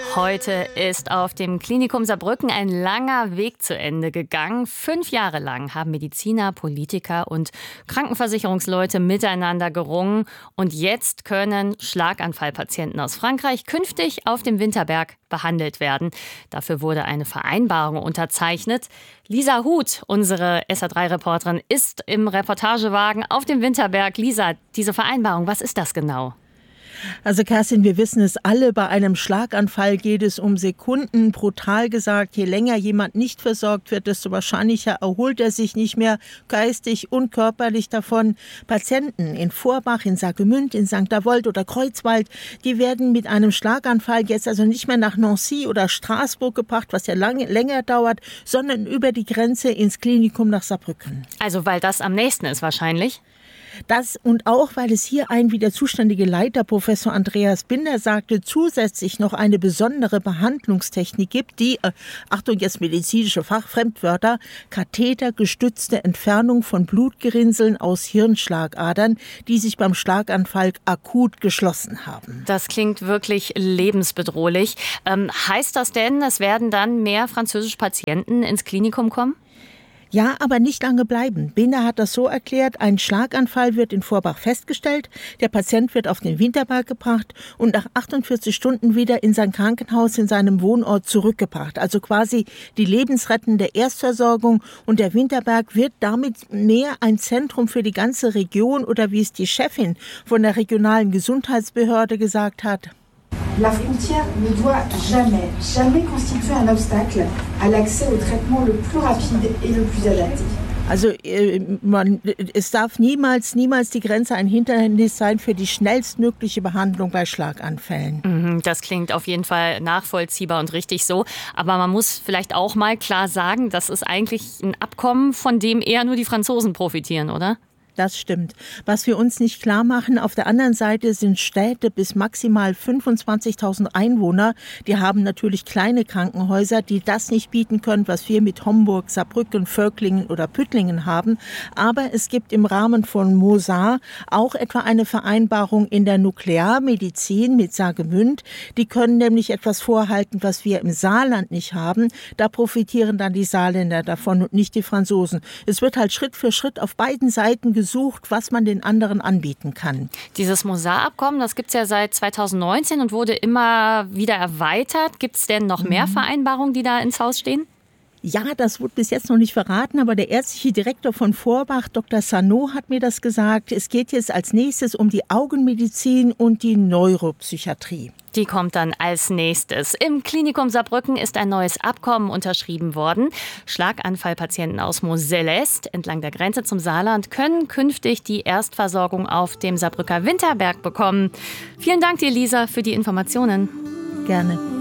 Heute ist auf dem Klinikum Saarbrücken ein langer Weg zu Ende gegangen. 5 Jahre lang haben Mediziner, Politiker und Krankenversicherungsleute miteinander gerungen. Und jetzt können Schlaganfallpatienten aus Frankreich künftig auf dem Winterberg behandelt werden. Dafür wurde eine Vereinbarung unterzeichnet. Lisa Huth, unsere SA3-Reporterin, ist im Reportagewagen auf dem Winterberg. Lisa, diese Vereinbarung, was ist das genau? Also Kerstin, wir wissen es alle, bei einem Schlaganfall geht es um Sekunden. Brutal gesagt, je länger jemand nicht versorgt wird, desto wahrscheinlicher erholt er sich nicht mehr geistig und körperlich davon. Patienten in Forbach, in Saargemünd, in St. Avold oder Kreuzwald, die werden mit einem Schlaganfall jetzt also nicht mehr nach Nancy oder Straßburg gebracht, was ja länger dauert, sondern über die Grenze ins Klinikum nach Saarbrücken. Also weil das am nächsten ist wahrscheinlich? Das und auch, weil es hier wie der zuständige Leiter, Professor Andreas Binder, sagte, zusätzlich noch eine besondere Behandlungstechnik gibt, die, Achtung, jetzt medizinische Fachfremdwörter, kathetergestützte Entfernung von Blutgerinnseln aus Hirnschlagadern, die sich beim Schlaganfall akut geschlossen haben. Das klingt wirklich lebensbedrohlich. Heißt das denn, es werden dann mehr französische Patienten ins Klinikum kommen? Ja, aber nicht lange bleiben. Binder hat das so erklärt, ein Schlaganfall wird in Forbach festgestellt, der Patient wird auf den Winterberg gebracht und nach 48 Stunden wieder in sein Krankenhaus in seinem Wohnort zurückgebracht. Also quasi die lebensrettende Erstversorgung, und der Winterberg wird damit mehr ein Zentrum für die ganze Region, oder wie es die Chefin von der regionalen Gesundheitsbehörde gesagt hat. La frontière ne doit jamais constituer un obstacle à l'accès au traitement le plus rapide et le plus adapté. Also es darf niemals die Grenze ein Hindernis sein für die schnellstmögliche Behandlung bei Schlaganfällen. Das klingt auf jeden Fall nachvollziehbar und richtig so. Aber man muss vielleicht auch mal klar sagen, das ist eigentlich ein Abkommen, von dem eher nur die Franzosen profitieren, oder? Das stimmt. Was wir uns nicht klar machen, auf der anderen Seite sind Städte bis maximal 25.000 Einwohner. Die haben natürlich kleine Krankenhäuser, die das nicht bieten können, was wir mit Homburg, Saarbrücken, Völklingen oder Püttlingen haben. Aber es gibt im Rahmen von Mosar auch etwa eine Vereinbarung in der Nuklearmedizin mit Saargemünd. Die können nämlich etwas vorhalten, was wir im Saarland nicht haben. Da profitieren dann die Saarländer davon und nicht die Franzosen. Es wird halt Schritt für Schritt auf beiden Seiten gesucht, was man den anderen anbieten kann. Dieses Mosar-Abkommen, das gibt es ja seit 2019 und wurde immer wieder erweitert. Gibt es denn noch mehr Vereinbarungen, die da ins Haus stehen? Ja, das wurde bis jetzt noch nicht verraten, aber der ärztliche Direktor von Forbach, Dr. Sanot, hat mir das gesagt. Es geht jetzt als nächstes um die Augenmedizin und die Neuropsychiatrie. Die kommt dann als nächstes. Im Klinikum Saarbrücken ist ein neues Abkommen unterschrieben worden. Schlaganfallpatienten aus Moselle-Est entlang der Grenze zum Saarland können künftig die Erstversorgung auf dem Saarbrücker Winterberg bekommen. Vielen Dank dir, Lisa, für die Informationen. Gerne.